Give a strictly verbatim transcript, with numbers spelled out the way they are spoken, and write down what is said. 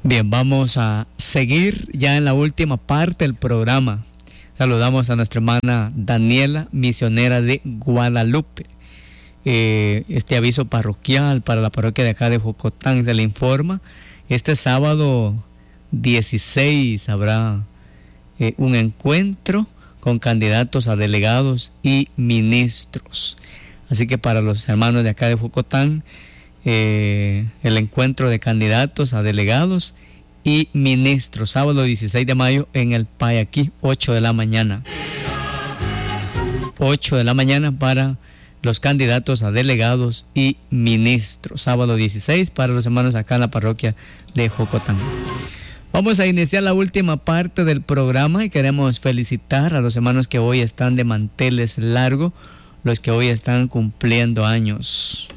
Bien, vamos a seguir ya en la última parte del programa. Saludamos a nuestra hermana Daniela, misionera de Guadalupe. Eh, este aviso parroquial para la parroquia de acá de Jocotán se le informa. Este sábado dieciséis habrá eh, un encuentro con candidatos a delegados y ministros. Así que para los hermanos de acá de Jocotán, eh, el encuentro de candidatos a delegados y ministros, sábado dieciséis de mayo en el Payaquí, ocho de la mañana. ocho de la mañana para los candidatos a delegados y ministros. Sábado dieciséis para los hermanos acá en la parroquia de Jocotán. Vamos a iniciar la última parte del programa y queremos felicitar a los hermanos que hoy están de manteles largos, los que hoy están cumpliendo años.